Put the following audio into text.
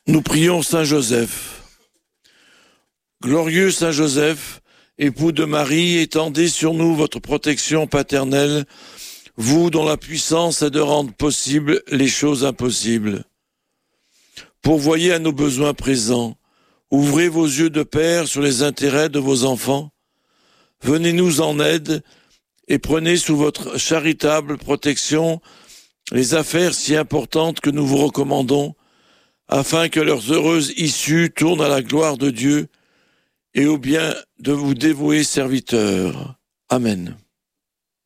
Nous prions Saint Joseph. Glorieux Saint Joseph, époux de Marie, étendez sur nous votre protection paternelle, vous dont la puissance est de rendre possibles les choses impossibles. Pourvoyez à nos besoins présents, ouvrez vos yeux de père sur les intérêts de vos enfants, venez-nous en aide et prenez sous votre charitable protection les affaires si importantes que nous vous recommandons, afin que leurs heureuses issues tournent à la gloire de Dieu et au bien de vous dévouer serviteurs. Amen.